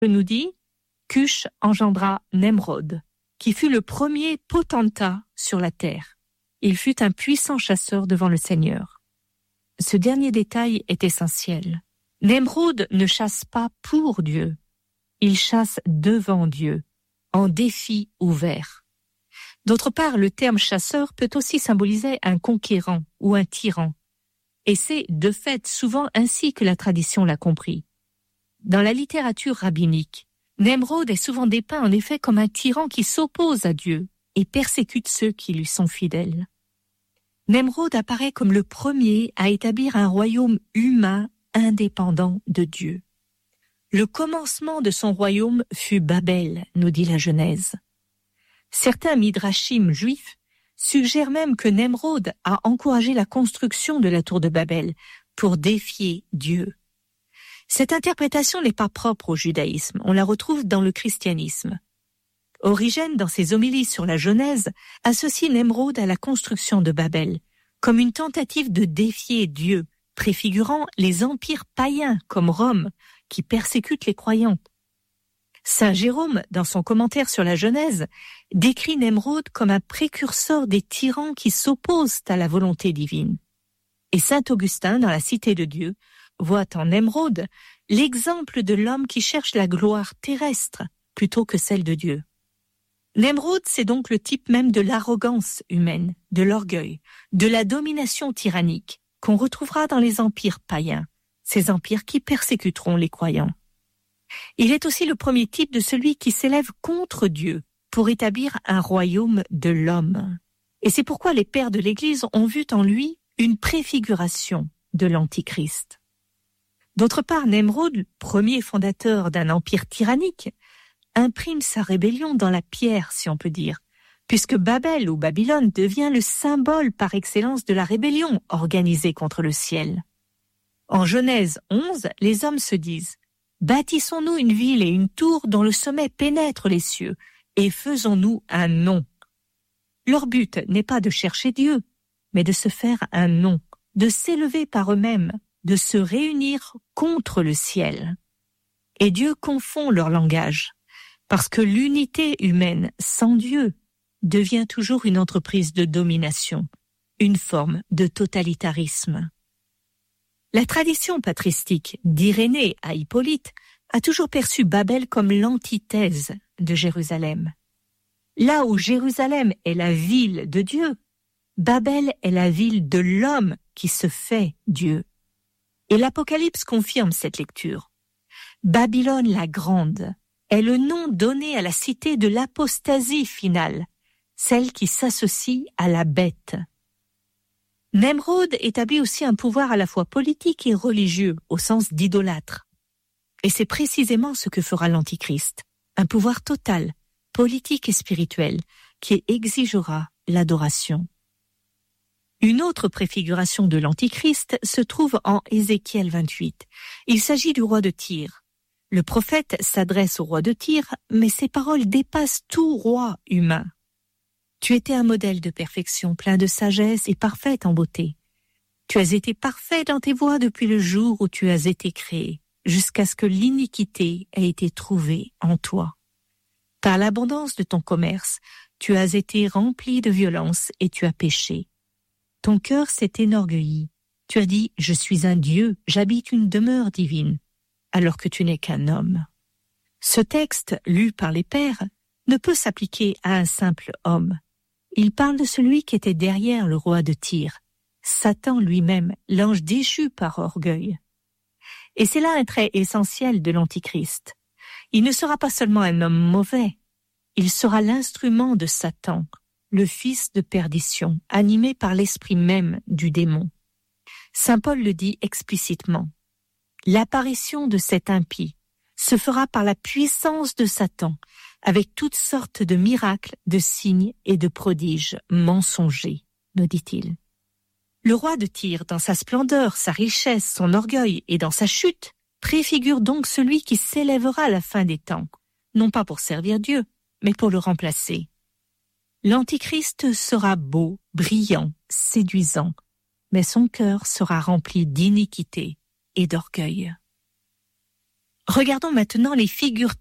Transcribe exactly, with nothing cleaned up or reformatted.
nous dit Cush engendra Nemrod, qui fut le premier potentat sur la terre. Il fut un puissant chasseur devant le Seigneur. Ce dernier détail est essentiel. Nemrod ne chasse pas pour Dieu, il chasse devant Dieu, en défi ouvert. D'autre part, le terme chasseur peut aussi symboliser un conquérant ou un tyran. Et c'est, de fait, souvent ainsi que la tradition l'a compris. Dans la littérature rabbinique, Nemrod est souvent dépeint en effet comme un tyran qui s'oppose à Dieu et persécute ceux qui lui sont fidèles. Nemrod apparaît comme le premier à établir un royaume humain indépendant de Dieu. Le commencement de son royaume fut Babel, nous dit la Genèse. Certains midrashim juifs suggèrent même que Nemrod a encouragé la construction de la tour de Babel pour défier Dieu. Cette interprétation n'est pas propre au judaïsme, on la retrouve dans le christianisme. Origène, dans ses homélies sur la Genèse, associe Nemrod à la construction de Babel, comme une tentative de défier Dieu, préfigurant les empires païens comme Rome, qui persécutent les croyants. Saint Jérôme, dans son commentaire sur la Genèse, décrit Nemrod comme un précurseur des tyrans qui s'opposent à la volonté divine. Et saint Augustin, dans la Cité de Dieu, voit en Nemrod l'exemple de l'homme qui cherche la gloire terrestre plutôt que celle de Dieu. Nemrod, c'est donc le type même de l'arrogance humaine, de l'orgueil, de la domination tyrannique qu'on retrouvera dans les empires païens, ces empires qui persécuteront les croyants. Il est aussi le premier type de celui qui s'élève contre Dieu pour établir un royaume de l'homme. Et c'est pourquoi les pères de l'Église ont vu en lui une préfiguration de l'Antichrist. D'autre part, Nemrod, premier fondateur d'un empire tyrannique, imprime sa rébellion dans la pierre, si on peut dire, puisque Babel ou Babylone devient le symbole par excellence de la rébellion organisée contre le ciel. En Genèse onze, les hommes se disent « Bâtissons-nous une ville et une tour dont le sommet pénètre les cieux, et faisons-nous un nom. » Leur but n'est pas de chercher Dieu, mais de se faire un nom, de s'élever par eux-mêmes, de se réunir contre le ciel. Et Dieu confond leur langage, parce que l'unité humaine sans Dieu devient toujours une entreprise de domination, une forme de totalitarisme. La tradition patristique d'Irénée à Hippolyte a toujours perçu Babel comme l'antithèse de Jérusalem. Là où Jérusalem est la ville de Dieu, Babel est la ville de l'homme qui se fait Dieu. Et l'Apocalypse confirme cette lecture. Babylone la grande est le nom donné à la cité de l'apostasie finale, celle qui s'associe à la bête. Nemrod établit aussi un pouvoir à la fois politique et religieux, au sens d'idolâtre. Et c'est précisément ce que fera l'Antichrist, un pouvoir total, politique et spirituel, qui exigera l'adoration. Une autre préfiguration de l'Antichrist se trouve en Ézéchiel vingt-huit. Il s'agit du roi de Tyr. Le prophète s'adresse au roi de Tyr, mais ses paroles dépassent tout roi humain. Tu étais un modèle de perfection, plein de sagesse et parfaite en beauté. Tu as été parfait dans tes voies depuis le jour où tu as été créé, jusqu'à ce que l'iniquité ait été trouvée en toi. Par l'abondance de ton commerce, tu as été rempli de violence et tu as péché. Ton cœur s'est enorgueilli. Tu as dit « Je suis un Dieu, j'habite une demeure divine », alors que tu n'es qu'un homme. Ce texte, lu par les pères, ne peut s'appliquer à un simple homme. Il parle de celui qui était derrière le roi de Tyr, Satan lui-même, l'ange déchu par orgueil. Et c'est là un trait essentiel de l'Antichrist. Il ne sera pas seulement un homme mauvais, il sera l'instrument de Satan, le fils de perdition, animé par l'esprit même du démon. Saint Paul le dit explicitement. L'apparition de cet impie se fera par la puissance de Satan, avec toutes sortes de miracles, de signes et de prodiges mensongers, nous dit-il. Le roi de Tyr, dans sa splendeur, sa richesse, son orgueil et dans sa chute, préfigure donc celui qui s'élèvera à la fin des temps, non pas pour servir Dieu, mais pour le remplacer. L'Antichrist sera beau, brillant, séduisant, mais son cœur sera rempli d'iniquité et d'orgueil. Regardons maintenant les figures